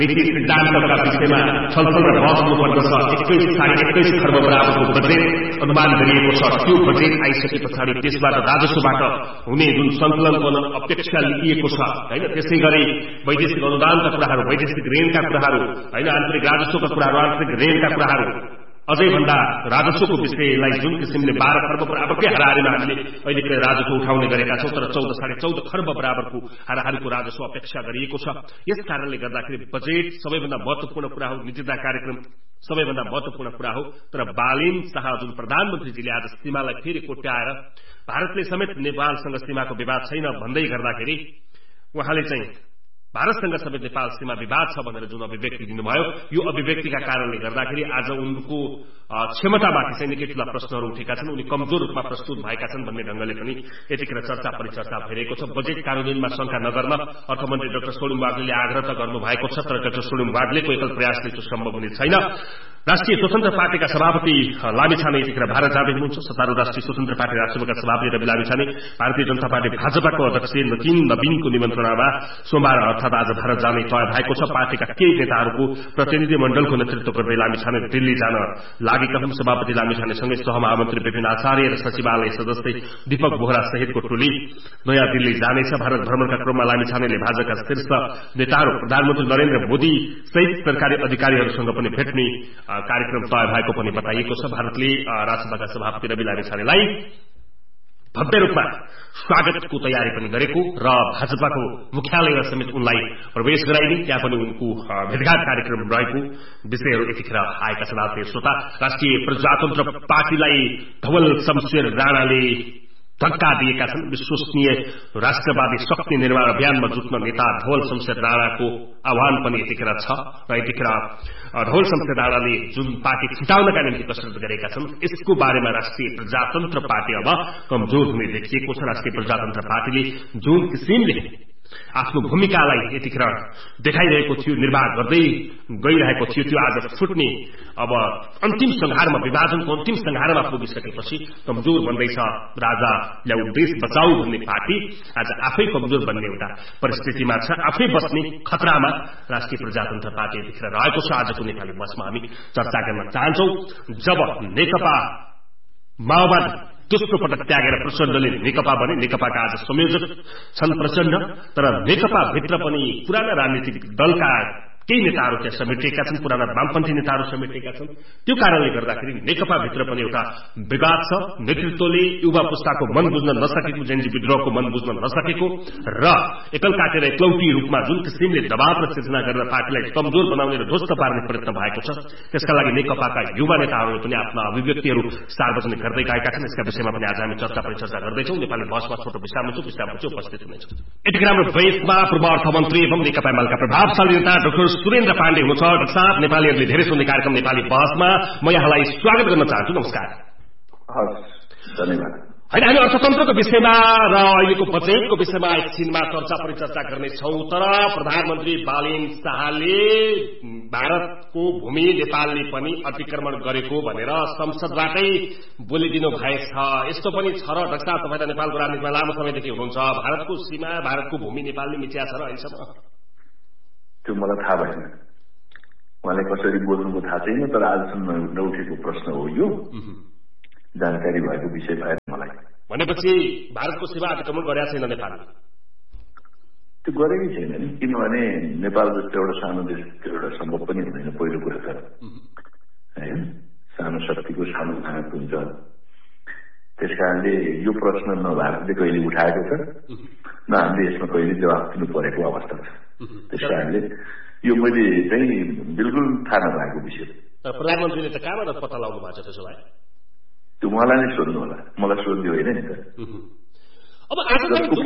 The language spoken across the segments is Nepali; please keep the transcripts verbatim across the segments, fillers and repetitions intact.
नीति सिद्धान्तका विषयमा छलफल र बहस हुनुपर्दछ। एक्काइस साढे एक्काइस खर्ब बराबरको बजेट अनुमान गरिएको छ। त्यो बजेट आइसके पछाडि त्यसबाट राजस्वबाट हुने जुन सन्तुलनको अपेक्षा लिइएको छ होइन, त्यसै गरी वैदेशिक अनुदानका कुराहरू, वैदेशिक ऋणका कुराहरू होइन, आन्तरिक राजस्वका कुराहरू, आन्तरिक ऋणका कुराहरू, अझै भन्दा राजस्वको विषयलाई जुन किसिमले बाह्र खर्ब बराबरकै हाराहारीमा हामीले अहिले राजस्व उठाउने गरेका छौँ, तर चौध साढे चौध खर्ब बराबरको हाराहारीको राजस्व अपेक्षा गरिएको छ। यस कारणले गर्दाखेरि बजेट सबैभन्दा महत्वपूर्ण कुरा हो, नीतिदा कार्यक्रम सबैभन्दा महत्वपूर्ण कुरा हो। तर बालिन शाह जुन प्रधानमन्त्रीजीले आज सीमालाई फेरि कोट्याएर भारतले समेत नेपालसँग सीमाको विवाद छैन भन्दै गर्दाखेरि उहाँले चाहिँ भारतसँग समेत नेपाल सीमा विवाद छ भनेर जुन अभिव्यक्ति दिनुभयो, यो अभिव्यक्तिका कारणले गर्दाखेरि आज उनको क्षमतामाथि चाहिँ निकै ठूला प्रश्नहरू उठेका छन्। उनी कमजोर रूपमा प्रस्तुत भएका छन् भन्ने ढंगले पनि यतिखेर चर्चा परिचर्चा भइरहेको छ। बजेट कार्यान्वयनमा शंका नगर्न अर्थमन्त्री डाक्टर सोलुङ वाग्लेले आग्रह त गर्नुभएको छ, तर डाक्टर सोलुङ वाग्लेको एकल प्रयासले त्यो सम्भव हुने छैन। राष्ट्रिय स्वतन्त्र पार्टीका सभापति लामिछाने यतिखेर भारत जाँदै हुनुहुन्छ। सत्तारूढ राष्ट्रिय स्वतन्त्र पार्टी राष्ट्रसभाका सभापति रवि लामिछाने भारतीय जनता पार्टी भाजपाको अध्यक्ष नवीन नवीनको निमन्त्रणामा सोमबार अर्थात आज भारत जाने तय भएको छ। पार्टीका केही नेताहरूको प्रतिनिधि मण्डलको नेतृत्व गर्दै लामिछाने दिल्ली जान लागेका हुन्। सभापति लामिछानेसँगै सहमहामन्त्री विपिन आचार्य र सचिवालय सदस्य दीपक बोहरा सहितको टोली नयाँ दिल्ली जानेछ। भारत भ्रमणका क्रममा लामिछानेले भाजपाका शीर्ष नेताहरू प्रधानमन्त्री नरेन्द्र मोदी सहित सरकारी अधिकारीहरूसँग पनि भेट्ने कार्यक्रम तय भएको पनि बताइएको छ। भारतले राष्ट्रसभाका सभापति रवि लामिछानेलाई भव्य रूपमा स्वागतको तयारी पनि गरेको र भाजपाको मुख्यालयमा समेत उनलाई प्रवेश गराइने, त्यहाँ पनि उनको भेटघाट कार्यक्रम रहेको विषयहरू यतिखेर आएका छन्। आत्मीय श्रोता, राष्ट्रिय प्रजातन्त्र पार्टीलाई धवल शमशेर राणाले धक्का दिएका छन्। विश्वसनीय राष्ट्रवादी शक्ति निर्माण अभियानमा जुट्न नेता धवल शमशेर राणाको आह्वान पनि यतिखेर छ र यतिखेर धवल शमशेर राणाले जुन पार्टी छिटाउनका निम्ति कसरत गरेका छन्, यसको बारेमा राष्ट्रिय प्रजातन्त्र पार्टी अब कमजोर हुने देखिएको छ। राष्ट्रिय प्रजातन्त्र पार्टीले जुन किसिमले आफ्नो भूमिकालाई यतिखेर देखाइरहेको थियो, निर्वाह गर्दै गइरहेको थियो, त्यो आज फुट्ने अब अन्तिम संहारमा, विभाजनको अन्तिम संहारमा पुगिसकेपछि कमजोर बन्दैछ। राजा ल्याउ देश बचाऊ भन्ने पार्टी आज आफै कमजोर बन्ने एउटा परिस्थितिमा छ, आफै बस्ने खतरामा राष्ट्रिय प्रजातन्त्र पार्टी यतिखेर रहेको छ। आजको नेपाली बसमा हामी चर्चा गर्न चाहन्छौं। जब नेकपा माओवादी दोस्रो पटक त्यागेर प्रचण्डले नेकपा बने, नेकपाका आज संयोजक छन् प्रचण्ड, तर नेकपा भित्र पनि पुराना राजनीतिक दलका केही नेताहरू त्यहाँ समेटिएका छन्, पुराना वामपन्थी नेताहरू समेटिएका छन्। त्यो कारणले गर्दाखेरि नेकपा भित्र पनि एउटा विवाद छ। नेतृत्वले युवा पुस्ताको मन बुझ्न नसकेको, जेनजी विद्रोहको मन बुझ्न नसकेको र एकल काटेर एकलौटी रूपमा जुन किसिमले दबाव र सिर्जना गरेर पार्टीलाई कमजोर बनाउने र ध्वस्त पार्ने प्रयत्न भएको छ, त्यसका लागि नेकपाका युवा नेताहरूले पनि आफ्ना अभिव्यक्तिहरू सार्वजनिक गर्दै गएका छन्। यसका विषयमा पनि आज हामी चर्चा परिचर्चा गर्दैछौँ। नेपाली बहसमा छोटो विश्राम हुन्छ, विश्रामपछि उपस्थित हुनेछौँ। यतिखेर हाम्रो बहसमा पूर्व अर्थमन्त्री एवं नेकपा एमालेका प्रभावशाली नेता डाक्टर सुरेन्द्र पाण्डे हुनुहुन्छ। डाक्टर साहब, नेपालीहरूले धेरै सुन्ने कार्यक्रम नेपाली बहसमा म यहाँलाई स्वागत गर्न चाहन्छु। नमस्कार। धन्यवाद। होइन, हामी अर्थतन्त्रको विषयमा र अहिलेको बजेटको विषयमा एकछिनमा चर्चा परिचर्चा गर्नेछौँ, तर प्रधानमन्त्री बालिन शाहले भारतको भूमि नेपालले पनि अतिक्रमण गरेको भनेर संसदबाटै बोलिदिनु भएछ। यस्तो पनि छ र डाक्टर साहब, तपाईँ त नेपालको राजनीतिमा लामो समयदेखि हुनुहुन्छ, भारतको सीमा, भारतको भूमि नेपालले मिच्या छ र अहिलेसम्म? त्यो मलाई थाहा भएन, उहाँले कसरी बोल्नुको थाहा छैन, तर आजसम्म नउठेको प्रश्न हो यो, जानकारी भएको विषय भएन मलाई। भनेपछि भारतको सीमा अतिक्रमण गरेका छैन नेपालले? त्यो गरेकै छैन नि, किनभने नेपाल जस्तो एउटा सानो देश त्यो एउटा सम्भव पनि हुँदैन। पहिलो कुरा त होइन, सानो शक्तिको सानो भाग हुन्छ। त्यस कारणले यो प्रश्न न भारतले कहिले उठाएको छ, न हामीले यसमा कहिले जवाफ दिनु परेको अवस्था छ। त्यस कारणले यो मैले चाहिँ बिल्कुल थाहा नभएको विषय। प्रधानमन्त्रीले त कहाँबाट पत्ता लगाउनु भएको छ त्यसो भए? त्यो उहाँलाई नै सोध्नु होला, मलाई सोध्यो होइन नि त। अब आज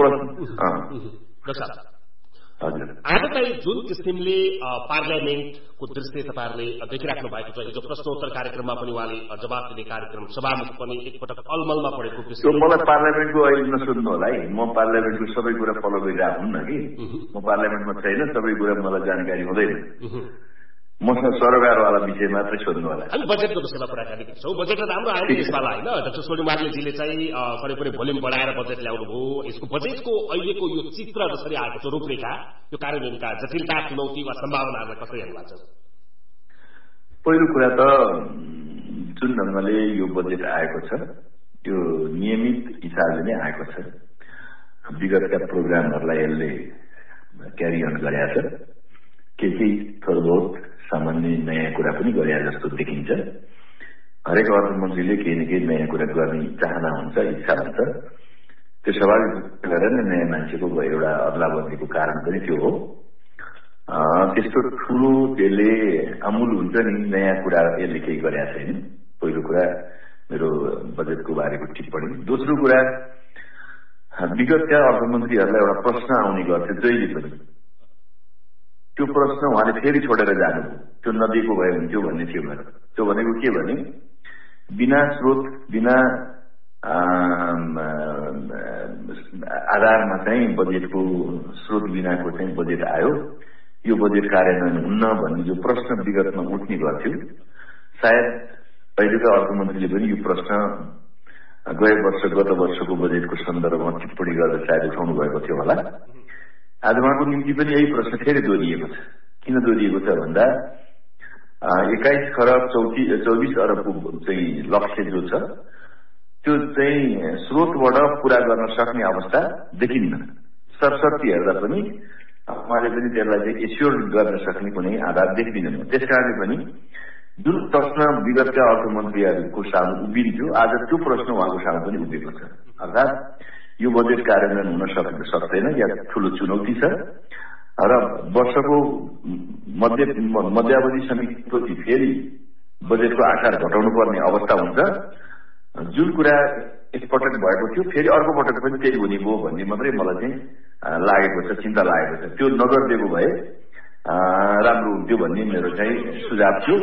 हजुर, आज चाहिँ जुन किसिमले पार्लियामेन्टको दृश्य तपाईँहरूले देखिराख्नु भएको छ, हिजो प्रश्नोत्तर कार्यक्रममा पनि उहाँले जवाब दिने कार्यक्रम, सभामुख पनि एकपटक अलमलमा परेको विषय। मलाई पार्लियामेन्टको अहिले नसोध्नु होला है, म पार्लियामेन्टको सबै कुरा फलो गरिरहेको हुन्न कि, म पार्लियामेन्टमा छैन, सबै कुरा मलाई जानकारी हुँदैन। मसँग सरोकारवाला विषय मात्रै सोध्नु होला। हामी बजेटको विषयमा कुराकानी गर्छौँ। बजेट त राम्रो आयो यसपाला होइन। डाक्टर सोनिम वाग्लेजीले चाहिँ करिब करिब भोल्युम बढाएर बजेट ल्याउनु भयो। यसको बजेटको अहिलेको यो चित्र जसरी आएको छ, रूपरेखा, यो कार्यान्वयनका जटिलता, चुनौती वा सम्भावनाहरूलाई कसरी हेर्नु भएको छ? पहिलो कुरा त जुन ढङ्गले यो बजेट आएको छ त्यो नियमित हिसाबले नै आएको छ। विगतका प्रोग्रामहरूलाई यसले क्यारी अन गरेका छ। केही केही थोर बहुत सामान्य नयाँ कुरा पनि गरे जस्तो देखिन्छ। हरेक अर्थमन्त्रीले केही न केही नयाँ कुरा गर्ने चाहना हुन्छ, इच्छा हुन्छ। त्यो स्वाभाविक गरेर नै नयाँ मान्छेको एउटा अदला बदलीको कारण पनि त्यो हो। त्यस्तो ठुलो त्यसले अमूल हुन्छ नि नयाँ कुरा यसले केही गरेका छैन। पहिलो कुरा मेरो बजेटको बारेको टिप्पणी। दोस्रो कुरा, विगतका अर्थमन्त्रीहरूलाई एउटा प्रश्न आउने गर्थ्यो जहिले पनि। त्यो प्रश्न उहाँले फेरि छोडेर जानुभयो। त्यो नदिएको भए हुन्थ्यो भन्ने थियो। त्यो भनेको के भने बिना स्रोत बिना आधारमा चाहिँ बजेटको स्रोत बिनाको चाहिँ बजेट आयो, यो बजेट कार्यान्वयन हुन्न भन्ने जो प्रश्न विगतमा उठ्ने गर्थ्यो, सायद अहिलेका अर्थमन्त्रीले पनि यो प्रश्न गए वर्ष गत वर्षको बजेटको सन्दर्भमा टिप्पणी गर्दा सायद उठाउनु भएको थियो होला। आज उहाँको निम्ति पनि यही प्रश्न फेरि दोहोरिएको छ। किन दोहोरिएको छ भन्दा एक्काइस खरब चौति चौबिस अरबको चाहिँ लक्ष्य जो छ त्यो चाहिँ स्रोतबाट पूरा गर्न सक्ने अवस्था देखिन्न। सरसर्ती हेर्दा पनि उहाँले पनि त्यसलाई चाहिँ एस्योर गर्न सक्ने कुनै आधार देख्दिनन्। त्यसकारणले पनि जुन प्रश्न विगतका अर्थमन्त्रीहरूको सामु उभिन्थ्यो, आज त्यो प्रश्न उहाँको सामु पनि उभिएको छ। अर्थात् यो बजेट कार्यान्वयन हुन सक्दैन या ठूलो चुनौती छ र वर्षको मध्य मध्यावधि समितिपछि फेरि बजेटको आकार घटाउनु पर्ने अवस्था हुन्छ। जुन कुरा एकपटक भएको थियो फेरि अर्को पटक पनि त्यही हुने भयो भन्ने मात्रै मलाई चाहिँ लागेको छ, चिन्ता लागेको छ। त्यो नगरिदिएको भए राम्रो हुन्थ्यो भन्ने मेरो चाहिँ सुझाव थियो।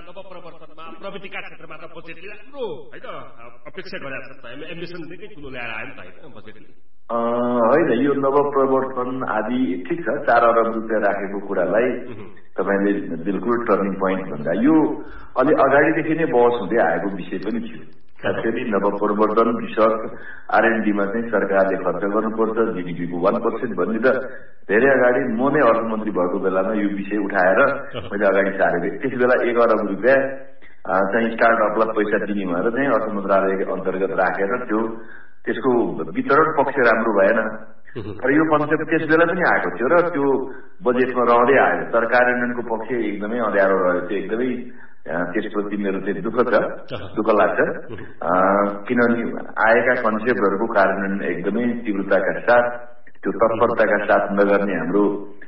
प्रविधिका क्षेत्रमा त बजेटले राम्रो होइन अपेक्षा गरेका छ, एम्बिसन निकै ठुलो ल्याएर आयो नि त होइन बजेटले। होइन, यो नवप्रवर्तन आदि ठिक छ, चार अरब रुपियाँ राखेको कुरालाई तपाईँले बिल्कुल टर्निङ पोइन्ट भन्दा यो अलि अगाडिदेखि नै बहस हुँदै आएको विषय पनि थियो। खास गरी नवप्रवर्तन रिसर्च आरएनडीमा चाहिँ सरकारले खर्च गर्नुपर्छ, जीडीपीको वान पर्सेन्ट भन्ने त धेरै अगाडि म नै अर्थमन्त्री भएको बेलामा यो विषय उठाएर मैले अगाडि सारेको। त्यस बेला एक अरब रुपियाँ चाहिँ स्टार्टअपलाई पैसा दिने भएर चाहिँ अर्थ मन्त्रालय अन्तर्गत राखेर त्यो त्यसको वितरण पक्ष राम्रो भएन र यो कन्सेप्ट त्यस बेला पनि आएको थियो र त्यो बजेटमा रहँदै आयो। तर कार्यान्वयनको पक्ष एकदमै अँध्यारो रहेको थियो। एकदमै त्यसप्रति मेरो चाहिँ दुःख छ, दुःख लाग्छ। किनभने आएका कन्सेप्टहरूको कार्यान्वयन एकदमै तीव्रताका साथ, त्यो तत्परताका साथ नगर्ने हाम्रो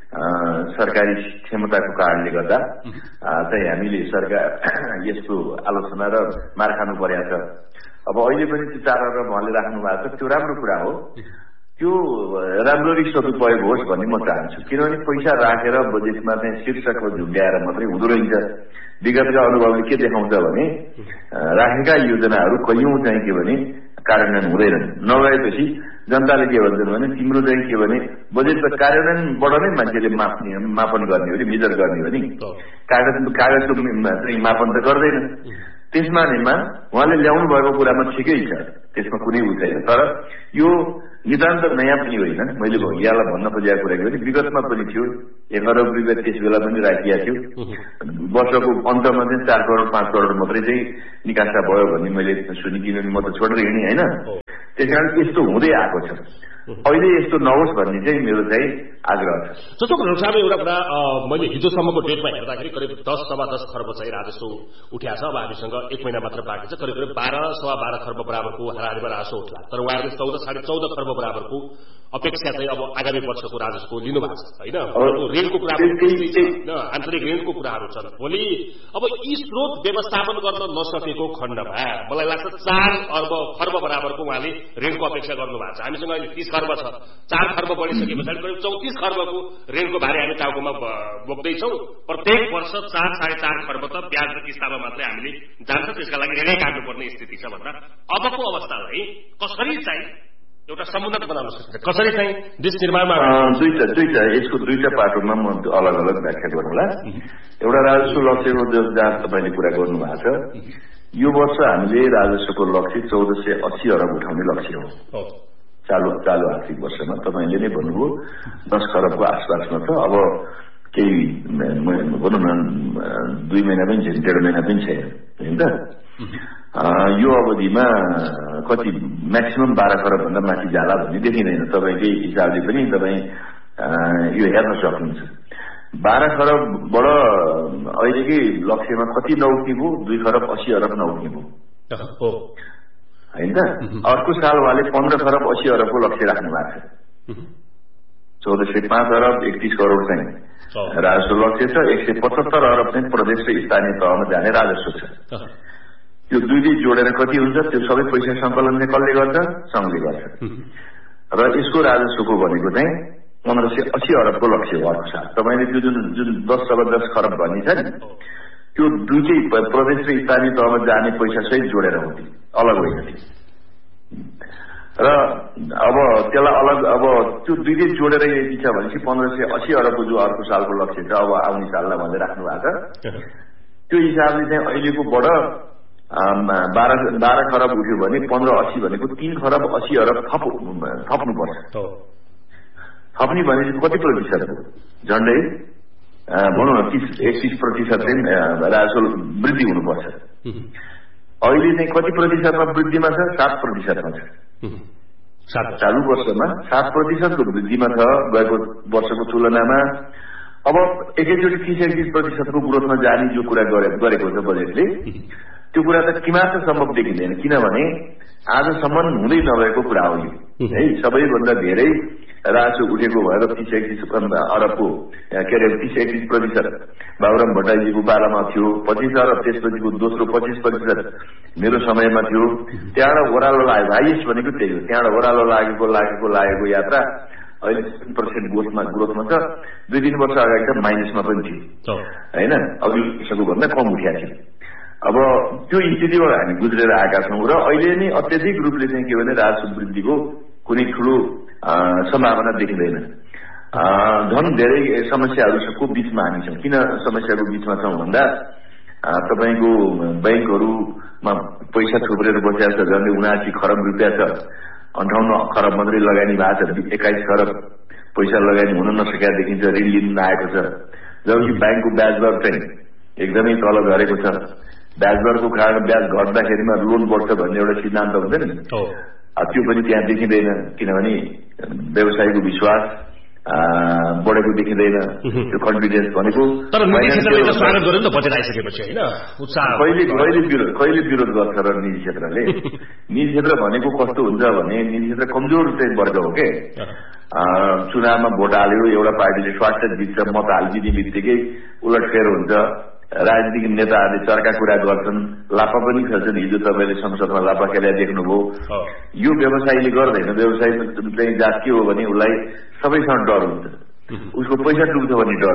सरकारी क्षमताको कारणले गर्दा चाहिँ हामीले सरकार यसको आलोचना र मार खानु परेको छ। अब अहिले पनि त्यो चार अरब उहाँले राख्नु भएको छ, त्यो राम्रो कुरा हो। त्यो राम्ररी सदुपयोग होस् भन्ने म चाहन्छु। किनभने पैसा राखेर बजेटमा चाहिँ शीर्षकमा झुन्ड्याएर मात्रै हुँदो रहेछ। विगतका अनुभवले के देखाउँछ भने राखेका योजनाहरू कयौं चाहिँ के भने कार्यान्वयन हुँदैनन्। नभएपछि जनताले के भन्छन् भने तिम्रो चाहिँ के भने बजेट त कार्यान्वयनबाट नै मान्छेले माप्ने मापन गर्ने हो, मेजर गर्ने हो नि, कागज कागजको चाहिँ मापन त गर्दैन। त्यसमा नैमा उहाँले ल्याउनु भएको कुरामा ठिकै छ, त्यसमा कुनै उ छैन। तर यो नितान्त नयाँ पनि होइन। मैले यहाँलाई भन्न खोजेको कुरा के भने विगतमा पनि थियो, एक अरब रुपियाँ त्यस बेला पनि राखिएको थियो। वर्षको अन्तमा चाहिँ चार करोड पाँच करोड मात्रै चाहिँ निकासा भयो भन्ने मैले सुनि, किनभने म त छोडेर हिँडेँ होइन। त्यसकारण यस्तो हुँदै आएको छ। अहिले यस्तो नहोस् भन्ने चाहिँ मेरो चाहिँ आग्रह छ। जस्तो सानो एउटा कुरा, मैले हिजोसम्मको डेटमा हेर्दाखेरि करिब दस सवा दस खर्ब चाहिँ राजस्व उठ्या छ। अब हामीसँग एक महिना मात्र बाँकी छ। करिब करिब बाह्र सवा बाह्र खर्ब बराबरको हाराहारीमा राजस्व उठ्ला। तर उहाँहरूले चौध साढे चौध खर्ब बराबरको अपेक्षा चाहिँ अब आगामी वर्षको राजस्व लिनु भएको छ होइन। ऋणको कुरा होइन, आन्तरिक ऋणको कुराहरू छन्। भोलि अब यी स्रोत व्यवस्थापन गर्न नसकेको खण्डमा मलाई लाग्छ चार अर्ब खर्ब बराबरको उहाँले ऋणको अपेक्षा गर्नु भएको छ। हामीसँग अहिले तीस खर्ब छ, चार खर्ब बढिसके पछाडि करिब चौतिस खर्बको ऋणको भारी हामी टाउकोमा बोक्दैछौँ। प्रत्येक वर्ष चार साढे चार खर्ब त ब्याज र किस्तामा मात्रै हामीले जान्छ। त्यसका लागि ऋणै काट्नुपर्ने स्थिति छ भन्दा अबको अवस्थालाई कसरी चाहिँ एउटा समुन्नत बनाउन सकिन्छ कसरी चाहिँ देश निर्माणमा दुईटा दुईटा यसको दुईटा पाटोमा म अलग अलग व्याख्या गर्नुला। एउटा राजस्व लक्ष्यको जहाँ तपाईँले कुरा गर्नुभएको छ, यो वर्ष हामीले राजस्वको लक्ष्य चौध सय अस्सी अरब उठाउने लक्ष्य हो चालु चालु आर्थिक वर्षमा। तपाईँले नै भन्नुभयो दस खरबको आसपासमा छ। अब केही भनौँ न दुई महिना पनि छैन, डेढ महिना पनि छैन होइन त। यो अवधिमा कति म्याक्सिमम बाह्र खरब भन्दा माथि जाला भन्ने देखिँदैन। तपाईँकै हिसाबले पनि तपाईँ यो हेर्न सक्नुहुन्छ। बाह्र खरबबाट अहिलेकै लक्ष्यमा कति नउठ्ने भयो? दुई खरब अस्सी अरब नउठ्ने भयो होइन त। अर्को साल उहाँले पन्ध्र खरब अस्सी अरबको लक्ष्य राख्नु भएको छ। चौध सय पाँच अरब एकतिस करोड चाहिँ राजस्व लक्ष्य छ। एक सय पचहत्तर अरब चाहिँ प्रदेश र स्थानीय तहमा जाने राजस्व छ। यो दुई दुई जोडेर कति हुन्छ? त्यो सबै पैसा सङ्कलन चाहिँ कसले गर्छ? सङ्घले गर्छ। र यसको राजस्वको भनेको चाहिँ पन्ध्र सय अस्सी अरबको लक्ष्य हो अर्को साल। तपाईँले त्यो जुन जुन दस सवा दस खरब भन्ने छ नि, त्यो दुईटै प्रदेश र स्थानीय तहमा जाने पैसा सहित जोडेर हुन्थ्यो, अलग होइन। र अब त्यसलाई अलग अब त्यो दुईटै जोडेर यदि छ भनेपछि पन्ध्र सय अस्सी अरबको जो अर्को सालको लक्ष्य छ, अब आउने साललाई भनेर राख्नु भएको छ। त्यो हिसाबले चाहिँ अहिलेकोबाट बाह्र बाह्र खरब उठ्यो भने पन्ध्र अस्सी भनेको तीन खरब अस्सी अरब थप थप्नुपर्छ। थप्ने भनेपछि कति प्रतिशत हो? झन्डै भनौँ न तिस एकतिस प्रतिशत चाहिँ राजस्व वृद्धि हुनुपर्छ। अहिले चाहिँ कति प्रतिशतमा वृद्धिमा छ? सात प्रतिशतमा छ। चालु वर्षमा सात प्रतिशतको वृद्धिमा छ गएको वर्षको तुलनामा। अब एकैचोटि तिस एकतिस प्रतिशतको ग्रोथमा जाने जो कुरा गरेको छ बजेटले, त्यो कुरा त किमात्र सम्भव देखिँदैन। किनभने आजसम्म हुँदै नभएको कुरा हो यो है। सबैभन्दा धेरै राजस्व उठेको भएर तिस एकतिस अरबको के अरे तिस एकतिस प्रतिशत बाबुराम भट्टराईजीको पालामा थियो, पच्चिस अरब त्यसपछिको दोस्रो पच्चिस प्रतिशत मेरो समयमा थियो। त्यहाँबाट ओह्रालो लाग्यो, हाइएस्ट भनेको त्यही हो। त्यहाँबाट ओह्रालो लागेको लागेको लागेको यात्रा अहिले सेभेन पर्सेन्ट ग्रोथमा ग्रोथमा छ। दुई तिन वर्ष अगाडि त माइनसमा पनि थियो होइन, अघिल्लो वर्षको भन्दा कम उठ्या थियो। अब त्यो स्थितिबाट हामी गुज्रेर आएका छौँ र अहिले नै अत्याधिक रूपले चाहिँ के भने राजस्व वृद्धिको कुनै ठुलो सम्भावना देखिँदैन। झन् धेरै समस्याहरूको बिचमा हामी छौँ। किन समस्याको बिचमा छौँ भन्दा तपाईँको ब्याङ्कहरूमा पैसा थुप्रेर बसेको छ, झन्डै उनासी खरब रुपियाँ छ। अन्ठाउन्न खरब मात्रै लगानी भएको छ, एक्काइस खरब पैसा लगानी हुन नसकेका देखिन्छ, ऋण लिन नआएको छ। जबकि ब्याङ्कको ब्याज दर चाहिँ एकदमै तल झरेको छ। ब्याज दरको कारण ब्याज घट्दाखेरिमा लोन बढ्छ भन्ने एउटा सिद्धान्त हुन्छ नि, त्यो पनि त्यहाँ देखिँदैन। किनभने व्यवसायको विश्वास बढेको देखिँदैन, त्यो कन्फिडेन्स भनेको। कहिले कहिले विरोध कहिले विरोध गर्छ र निजी क्षेत्रले? निजी क्षेत्र भनेको कस्तो हुन्छ भने निजी क्षेत्र कमजोर चाहिँ वर्ग हो के। चुनावमा भोट हाल्यो, एउटा पार्टीले स्वार्थ जित्छ, मत हालिदिने बित्तिकै उलटफेर हुन्छ। राजनीतिक नेताहरूले चर्का कुरा गर्छन्, लापा पनि खेल्छन्। हिजो तपाईँले संसदमा लापा खेला देख्नुभयो। यो व्यवसायीले गर्दैन। व्यवसाय चाहिँ जात के हो भने उसलाई सबैसँग डर हुन्छ, उसको पैसा डुब्छ भन्ने डर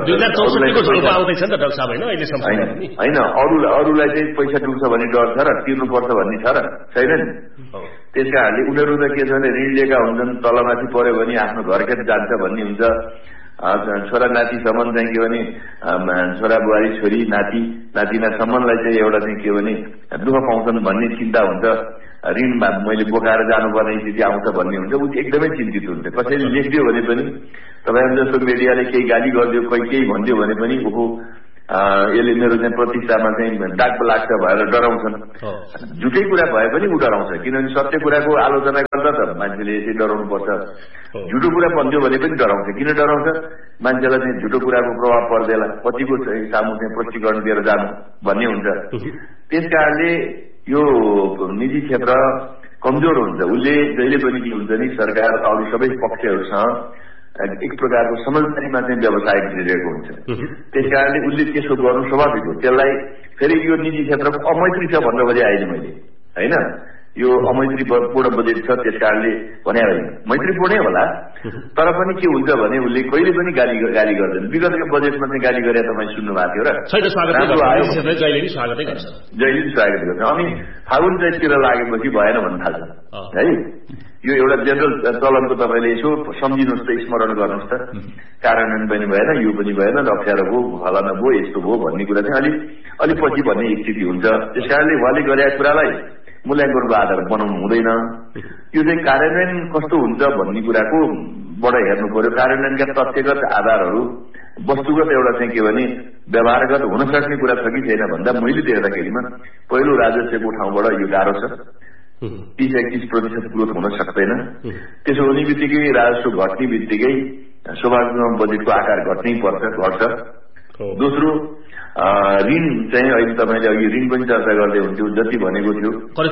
होइन। अरूलाई अरूलाई चाहिँ पैसा डुब्छ भन्ने डर छ र तिर्नुपर्छ भन्ने छ र छैन नि। त्यस कारणले उनीहरू त के छ भने ऋण लिएका हुन्छन्, तलमाथि पर्यो भने आफ्नो घरखेत जान्छ भन्ने हुन्छ। छोरा नातिसम्म चाहिँ के भने छोरा बुहारी छोरी नाति नातिना सम्मलाई चाहिँ एउटा चाहिँ के भने दुःख पाउँछन् भन्ने चिन्ता हुन्छ। ऋण मैले बोकाएर जानुपर्ने स्थिति आउँछ भन्ने हुन्छ। ऊ एकदमै चिन्तित हुन्छ। कसैले लेखिदियो भने पनि, तपाईँहरू जस्तो मिडियाले केही गाली गरिदियो, कोही केही भनिदियो भने पनि ऊ यसले मेरो चाहिँ प्रतिष्ठामा चाहिँ दाग लाग्छ भएर डराउँछन्। झुटै कुरा भए पनि ऊ डराउँछ। किनभने सत्य कुराको आलोचना गर्दा त मान्छेले यसै डराउनु पर्छ। झुटो कुरा भनिदियो भने पनि डराउँछ। किन डराउँछ? मान्छेलाई चाहिँ झुटो कुराको प्रभाव पर्दैन, कतिको चाहिँ सामु चाहिँ प्रष्टीकरण दिएर जानु भन्ने हुन्छ। त्यस कारणले यो निजी क्षेत्र कमजोर हुन्छ। उसले जहिले पनि के हुन्छ नि, सरकार अरू सबै पक्षहरूसँग एक प्रकारको समझदारीमा चाहिँ व्यवसाय गरिरहेको हुन्छ। त्यस कारणले उसले त्यसो गर्नु स्वाभाविक हो। त्यसलाई फेरि यो निजी क्षेत्रको अमैत्री छ भन्नु खोजे आइले मैले होइन। यो अमैत्रीपूर्ण बजेट छ, त्यस कारणले भने होइन, मैत्रीपूर्णै होला। तर पनि के हुन्छ भने उसले कहिले पनि गाली गाली गर्दैन। विगतको बजेटमा चाहिँ गाली गरेर तपाईँ सुन्नु भएको थियो र जहिले पनि स्वागत गर्छ। अनि फागुन चैततिर लागेपछि भएन भन्न थाल्छ है। यो एउटा जेनरल चलनको तपाईँले यसो सम्झिनुहोस् त, स्मरण गर्नुहोस् त। कार्यान्वयन पनि भएन, यो पनि भएन, अप्ठ्यारो भयो, फलाना भयो, यस्तो भयो भन्ने कुरा चाहिँ अलिक अलिक पछि भन्ने स्थिति हुन्छ। त्यस कारणले उहाँले गरेका कुरालाई मूल्याङ्कनको आधार बनाउनु हुँदैन। यो चाहिँ कार्यान्वयन कस्तो हुन्छ भन्ने कुराको बाट हेर्नु पर्यो। कार्यान्वयनका तथ्यगत आधारहरू वस्तुगत एउटा चाहिँ के भने व्यवहारगत हुन सक्ने कुरा छ कि छैन भन्दा मैले देख्दाखेरिमा पहिलो राजस्वको ठाउँबाट यो गाह्रो छ। तीस एकतीस प्रतिशत ग्रोथ हुन सक्दैन। त्यसो हुने बित्तिकै राजस्व घट्ने बित्तिकै स्वाभाविक बजेटको आकार घट्नै पर्छ घट्छ। दोस्रो ऋण चाहिँ अहिले तपाईँले अघि ऋण पनि चर्चा गर्दै हुन्थ्यो, जति भनेको थियो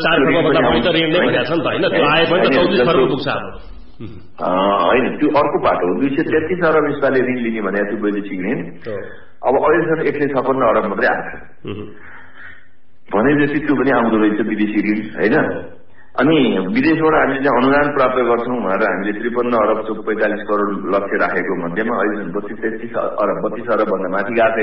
होइन, त्यो अर्को बाटो हो। दुई सय तेत्तिस अरब यसपालि ऋण लिने भने त्यो वैदेशिक ऋण अब अहिलेसम्म एक सय छप्पन्न अरब मात्रै आएको छ भनेपछि त्यो पनि आउँदो रहेछ विदेशी ऋण होइन। अनि विदेशबाट हामीले चाहिँ अनुदान प्राप्त गर्छौँ भनेर हामीले त्रिपन्न अरब पैंतालिस करोड लक्ष्य राखेको मध्येमा अहिले बत्तीस तेत्तिस अरब बत्तीस अरब भन्दा माथि गएको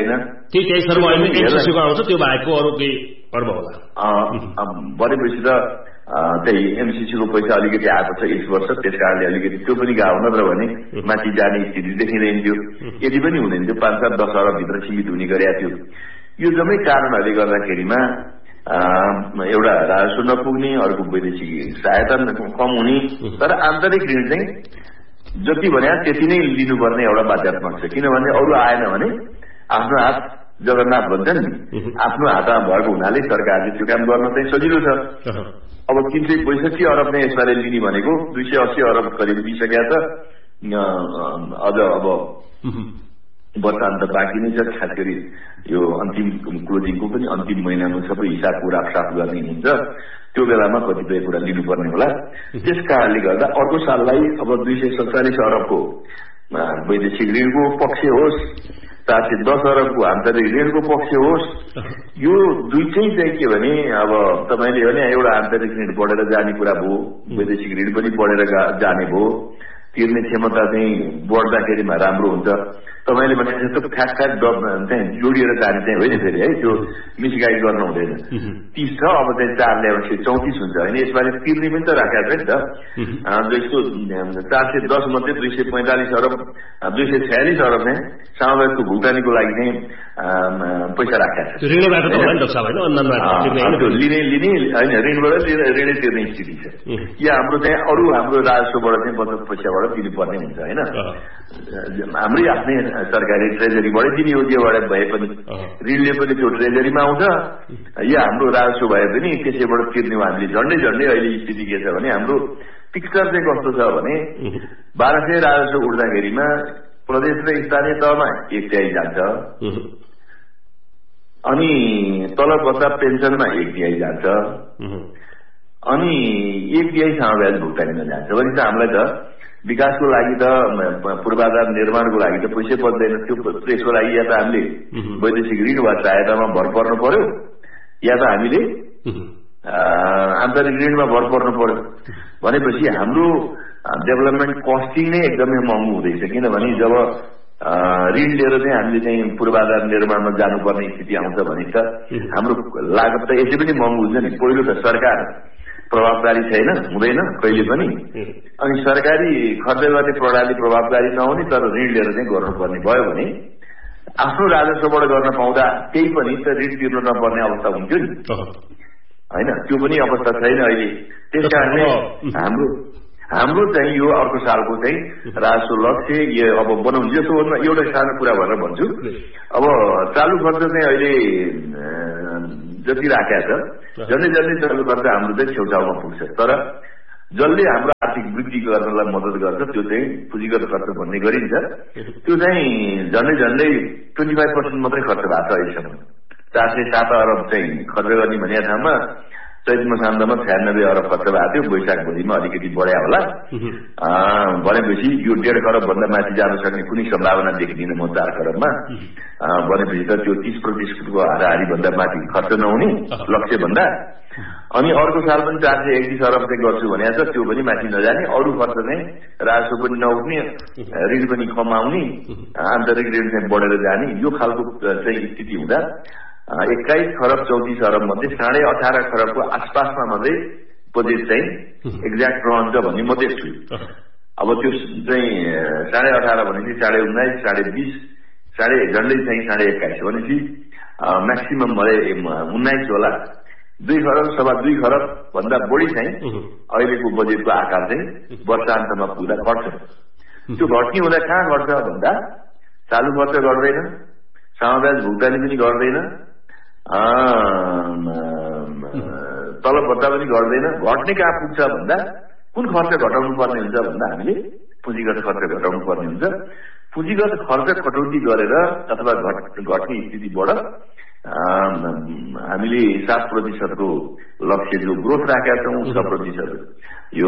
छैन। भनेपछि त त्यही एमसीसीको पैसा अलिकति आएको छ यस वर्ष, त्यस कारणले अलिकति त्यो पनि गएको नत्र भने माथि जाने स्थिति देखिँदैन थियो। यदि पनि हुँदैन थियो पाँच सात दस अरबभित्र सीमित हुने गरेका थियो। यो जम्मै कारणहरूले गर्दाखेरिमा एउटा राजस्व नपुग्ने, अर्को वैदेशिक सहायता कम हुने, तर आन्तरिक ऋण चाहिँ जति भने त्यति नै लिनुपर्ने एउटा बाध्यात्मक छ। किनभने अरू आएन भने आफ्नो हात जगन्नाथ भन्छ नि, आफ्नो हातमा भएको हुनाले सरकारले त्यो काम गर्न चाहिँ सजिलो छ। अब तीन सय पैसठी अरब नै यसपालि लिने भनेको दुई सय अस्सी अरब करिब लिइसकेका छ। अझ अब वर्षान्त बाँकी नै छ, खास गरी यो अन्तिम क्लोजिङको पनि अन्तिम महिनामा सबै हिसाबको राखसाफ गर्ने हुन्छ, त्यो बेलामा कतिपय कुरा लिनुपर्ने होला। त्यस कारणले गर्दा अर्को साललाई अब दुई सय सत्तालिस अरबको वैदेशिक ऋणको पक्ष होस्, चार सय दस अरबको आन्तरिक ऋणको पक्ष होस्, यो दुईटै चाहिँ के भने अब तपाईँले भने एउटा आन्तरिक ऋण बढेर जाने कुरा भयो, वैदेशिक ऋण पनि बढेर जाने भयो, तिर्ने क्षमता चाहिँ बढ्दाखेरिमा राम्रो हुन्छ। तपाईँले भने जस्तो खास खास डब चाहिँ जोडिएर जाने चाहिँ होइन फेरि है, त्यो मिसगाइड गर्न हुँदैन। तीस छ अब चाहिँ चार ल्याएपछि चौतिस हुन्छ होइन। यसबारे तिर्ने पनि त राखेको छ नि त। जस्तो चार सय दस मध्ये दुई सय पैंतालिस अरब दुई सय छयालिस अरब चाहिँ सामुदायिकको भुक्तानीको लागि चाहिँ पैसा राखेको छ। लिने लिने होइन, ऋणबाट ऋणै तिर्ने स्थिति छ। या हाम्रो चाहिँ अरू हाम्रो राजस्वबाट चाहिँ बचत पैसाबाट दिनुपर्ने हुन्छ होइन। हाम्रै आफ्नै सरकारी ट्रेजरीबाटै दिने हो, जेबाट भए पनि ऋणले पनि त्यो ट्रेजरीमा आउँछ, या हाम्रो राजस्व भए पनि त्यसैबाट तिर्ने हो हामीले। झन्डै झन्डै अहिले स्थिति के छ भने हाम्रो पिक्चर चाहिँ कस्तो छ भने बाह्र सय राजस्व उठ्दाखेरिमा प्रदेश र स्थानीय तहमा एक तिहाई जान्छ, अनि तल बच्चा पेन्सनमा एक तिहाई जान्छ, अनि एक तिहाई सामुदायिक भुक्तानीमा जान्छ। भने त हामीलाई त विकासको लागि त पूर्वाधार निर्माणको लागि त पैसै पर्दैन। त्यो त्यसको लागि या त हामीले वैदेशिक ऋण वा सहायतामा भर पर्नु पर्यो, या त हामीले आन्तरिक ऋणमा भर पर्नु पर्यो। भनेपछि हाम्रो डेभलपमेन्ट कस्टिङ नै एकदमै महँगो हुँदैछ। किनभने जब ऋण लिएर चाहिँ हामीले चाहिँ पूर्वाधार निर्माणमा जानुपर्ने स्थिति आउँछ भने त हाम्रो लागत त यसै पनि महँगो हुन्छ नि। पहिलो त सरकार प्रभावकारी छैन, हुँदैन कहिले पनि। अनि सरकारी खर्च गर्ने प्रणाली प्रभावकारी नहुने, तर ऋण लिएर चाहिँ गर्नुपर्ने भयो भने आफ्नो राजस्वबाट गर्न पाउँदा केही पनि त ऋण तिर्नु नपर्ने अवस्था हुन्थ्यो नि होइन। त्यो पनि अवस्था छैन अहिले। त्यस कारणले हाम्रो हाम्रो चाहिँ यो अर्को सालको चाहिँ राजस्व लक्ष्य यो अब बनाउनु। जस्तो एउटा सानो कुरा भनेर भन्छु, अब चालु खर्च चाहिँ अहिले जति राखेको छ जसले जसले चालु खर्च हाम्रो चाहिँ छेउछाउमा पुग्छ, तर जसले हाम्रो आर्थिक वृद्धि गर्नलाई मद्दत गर्छ त्यो चाहिँ पुँजीगत खर्च भन्ने गरिन्छ। त्यो चाहिँ झन्डै झन्डै ट्वेन्टी फाइभ पर्सेन्ट मात्रै खर्च भएको छ अहिलेसम्म। चार सय सात अरब चाहिँ खर्च गर्ने भन्ने ठाउँमा चैत मसान्तमा छयानब्बे अरब खर्च भएको थियो, वैशाख भोलिमा अलिकति बढ्या होला। भनेपछि यो डेढ खरब भन्दा माथि जान सक्ने कुनै सम्भावना देख्दिनँ म चार खरबमा। भनेपछि त त्यो तीस प्रतिशतको हाराहारी भन्दा माथि खर्च नहुने लक्ष्य भन्दा। अनि अर्को साल पनि चार सय एकतिस अरब चाहिँ गर्छु भने छ, त्यो पनि माथि नजाने, अरू खर्च चाहिँ राजस्व पनि नउठ्ने, ऋण पनि कम आउने, आन्तरिक ऋण चाहिँ बढेर जाने, यो खालको चाहिँ स्थिति हुँदा एक्काइस खरब चौतिस अरब मध्ये साढे अठार खरबको आसपासमा मात्रै बजेट चाहिँ एक्ज्याक्ट रहन्छ भन्ने म देख्छु। अब त्यो चाहिँ साढे अठार भनेपछि साढे उन्नाइस साढे बिस साढे झन्डै चाहिँ साढे एक्काइस भनेपछि म्याक्सिमम भए उन्नाइस होला। दुई खरब सभा दुई खरब भन्दा बढी चाहिँ अहिलेको बजेटको आकार चाहिँ वर्षान्तमा पुग्दा घट्छ। त्यो घट्ने हुँदा कहाँ घट्छ भन्दा चालु खर्च गर्दैन, सामाब्याज भुक्तानी पनि गर्दैन, तलब भत्ता पनि गर्दैन। घट्ने कहाँ पुग्छ भन्दा कुन खर्च घटाउनु पर्ने हुन्छ भन्दा हामीले पुँजीगत खर्च घटाउनु पर्ने हुन्छ। पुँजीगत खर्च कटौती गरेर अथवा घट्ने स्थितिबाट हामीले सात प्रतिशतको लक्ष्य जो ग्रोथ राखेका छौँ, छ प्रतिशत यो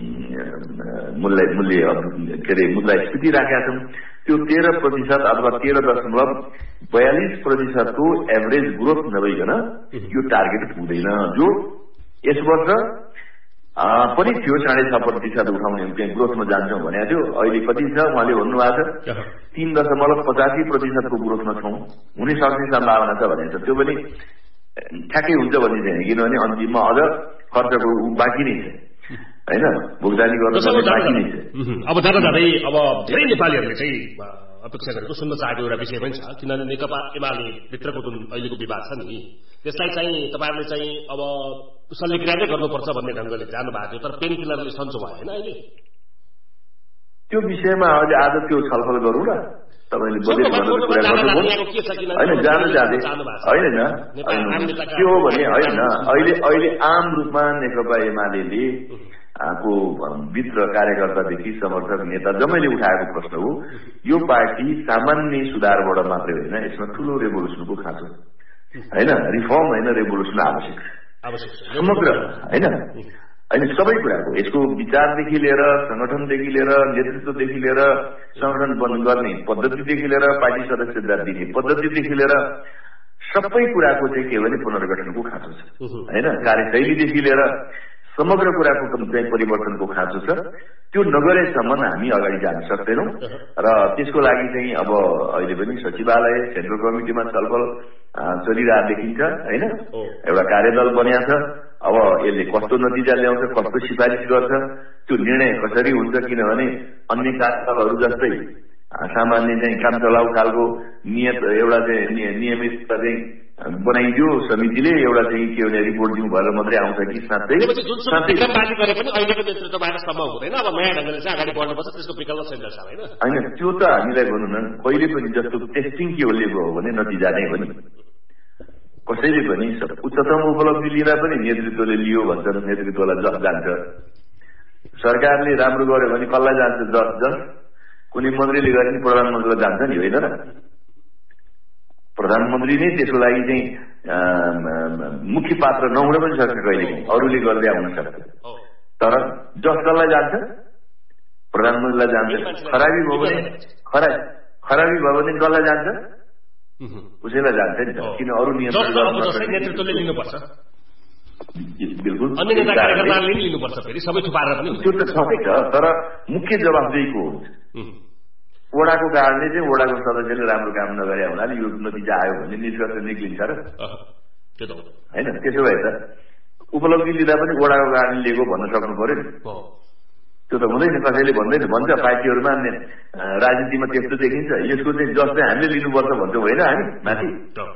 मूल्य मूल्य के अरे मुद्रास्फीति राखेका छौँ, त्यो तेह्र प्रतिशत अथवा तेह्र दशमलव बयालिस प्रतिशतको एभरेज ग्रोथ नभइकन यो टार्गेट पुग्दैन। जो यस वर्ष पनि थियो साढे छ प्रतिशत उठाउने चाहिँ ग्रोथमा जान्छौँ भनेको थियो। अहिले कति छ उहाँले भन्नुभएको छ तीन दशमलव पचासी प्रतिशतको ग्रोथमा छौँ, हुने सक्ने सम्भावना छ भनेको छ। त्यो पनि ठ्याक्कै हुन्छ भन्ने छैन, किनभने अन्तिममा अझ खर्चको बाँकी नै छ होइन, भुक्तानी गर्नु बाँकी नै छ। अब जाँदा जाँदै अब धेरै नेपालीहरूले चाहिँ अपेक्षा गरेको सुन्न चाहेको एउटा विषय पनि छ, किनभने नेकपा एमाले भित्रको जुन अहिलेको विवाद छ नि त्यसलाई चाहिँ तपाईँहरूले चाहिँ अब सल्लेखिरा नै गर्नुपर्छ भन्ने ढङ्गले जानु भएको थियो, तर पेन किलरले सन्चो भयो होइन अहिले त्यो विषयमा अहिले आज त्यो छलफल गरौँ न। तपाईँले बजेट भनेर कुरा गर्नुभयो होइन, जानु जाँदै होइन के हो भने होइन, अहिले अहिले आम रूपमा नेकपा एमाले को भित्र कार्यकर्तादेखि समर्थक नेता जम्मैले उठाएको प्रश्न हो। यो पार्टी सामान्य सुधारबाट मात्रै होइन, यसमा ठूलो रेभोल्युसनको खाँचो होइन, रिफर्म होइन रेभोल्युसन आवश्यक समग्र होइन होइन सबै कुराको, यसको विचारदेखि लिएर संगठनदेखि लिएर नेतृत्वदेखि लिएर संगठन बन्द गर्ने पद्धतिदेखि लिएर पार्टी सदस्यता दिने पद्धतिदेखि लिएर सबै कुराको चाहिँ के भने पुनर्गठनको खाँचो छ होइन, कार्यशैलीदेखि लिएर समग्र कुराको चाहिँ परिवर्तनको खाँचो छ। त्यो नगरेसम्म हामी अगाडि जान सक्दैनौँ र त्यसको लागि चाहिँ अब अहिले पनि सचिवालय सेन्ट्रल कमिटीमा छलफल चलिरहेको देखिन्छ होइन, एउटा कार्यदल बनिएको छ। अब यसले कस्तो नतिजा ल्याउँछ, कस्तो सिफारिस गर्छ, त्यो निर्णय कसरी हुन्छ, किनभने अन्य कार्यदलहरू जस्तै सामान्य चाहिँ काम चलाउ खालको नियत एउटा चाहिँ नियमित चाहिँ बनाइदियो समितिले, एउटा चाहिँ के भने रिपोर्ट दिउँ भएर मात्रै आउँछ कि साँच्चै साँच्चै गरे पनि अहिलेको नेतृत्वबाट सम्भव हुँदैन। अब नयाँ ढङ्गले चाहिँ अगाडि बढ्नुपर्छ, त्यसको विकल्प छैन होइन होइन त्यो त हामीलाई भन्नु न, कहिले पनि जस्तो टेस्टिङ के हो लिएको हो भने नतिजा नै हो नि। कसैले पनि उच्चतम उपलब्धि लिँदा पनि नेतृत्वले लियो भन्छ, नेतृत्वलाई जस जान्छ। सरकारले राम्रो गर्यो भने कसलाई जान्छ जस जस, कुनै मन्त्रीले गरे पनि प्रधानमन्त्रीलाई जान्छ नि होइन र। प्रधानमन्त्री नै त्यसको लागि चाहिँ मुख्य पात्र नहुन पनि सक्छ, कहिले अरूले गर्दै आउन सक्छ, तर जस कसलाई जान्छ प्रधानमन्त्रीलाई जान्छ। खराबी भयो भने खरा खराबी भयो भने कसलाई जान्छ उसैलाई जान्छ नि, किन अरू नेतृत्वले लिनुपर्छ बिल्कुल अन्य नेता कार्यकर्ताले लिनुपर्छ, फेरि सबै थुपारेर पनि त्यो त सबै छ, तर मुख्य जवाफदेहीको हुन्छ। वडाको कारणले चाहिँ वडाको सदस्यले राम्रो काम नगरे हुनाले यो नतिजा आयो भने निष्कर्ष निक्लिन्छ र होइन। त्यसो भए त उपलब्धि लिँदा पनि वडाको कारणले लिएको भन्न सक्नु पर्यो नि, त्यो त हुँदैन। कसैले भन्दैन, भन्छ पार्टीहरूमा राजनीतिमा त्यस्तो देखिन्छ, यसको चाहिँ जस चाहिँ हामीले लिनुपर्छ भन्छ होइन हामी माथि।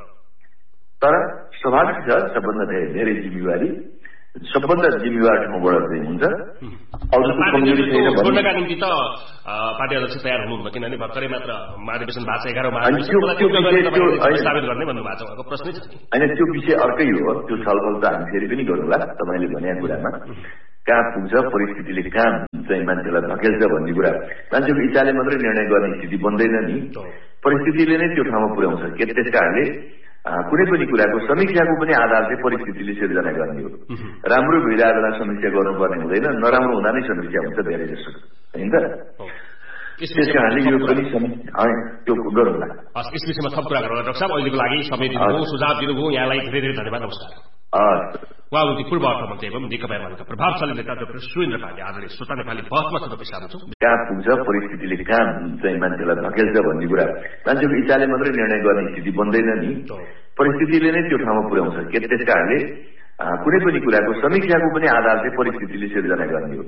तर स्वाभाविक छ सबभन्दा धेरै जिम्मेवारी सबभन्दा जिम्मेवार ठाउँबाट चाहिँ हुन्छ। अरूको कमजोरी छैन भन्नका निम्ति त पार्टी अध्यक्ष तयार हुनुहुन्छ, किनभने भर्खरै मात्र महाधिवेशन भएको छ एघारौँ स्थापित गर्ने भन्नुभएको छ, प्रश्नै छ होइन। त्यो विषय अर्कै हो, त्यो छलफल त हामी फेरि पनि गरौँला तपाईँले भनेको कुरामा। कहाँ पुग्छ परिस्थितिले, कहाँ चाहिँ मान्छेलाई धकेल्छ भन्ने कुरा मान्छेको इच्छाले मात्रै निर्णय गर्ने स्थिति बन्दैन नि, परिस्थितिले नै त्यो ठाउँमा पुर्याउँछ। के त्यस कारणले कुनै पनि कुराको समीक्षाको पनि आधार चाहिँ परिस्थितिले सिर्जना गर्ने हो। राम्रो भइरहेको बेला समीक्षा गर्नुपर्ने हुँदैन, नराम्रो हुँदा नै समीक्षा हुन्छ धेरै जस्तो होइन त। त्यस कारणले यो पनि त्यो गरौँला। यस विषयमा थप कुरा गरौँला डाक्टर साहब। अहिलेको लागि समय दिनुभयो, सुझाव दिनुभयो, यहाँलाई धेरै धेरै धन्यवाद, नमस्कार। उहाँको पूर्व अर्थमन्त्री एवं नेकपा एमालेका प्रभावशाली नेता डाक्टर सुरेन्द्र पाण्डे आदरणीय श्रोता नेपाली बहसमा सधैँ पेश छु। कहाँ पुग्छ परिस्थितिले, कहाँ चाहिँ मान्छेलाई धकेल्छ भन्ने कुरा मान्छेको इच्छाले मात्रै निर्णय गर्ने स्थिति बन्दैन नि, परिस्थितिले नै त्यो ठाउँमा पुर्याउँछ। के त्यस कारणले कुनै पनि कुराको समीक्षाको पनि आधार चाहिँ परिस्थितिले सिर्जना गर्ने हो।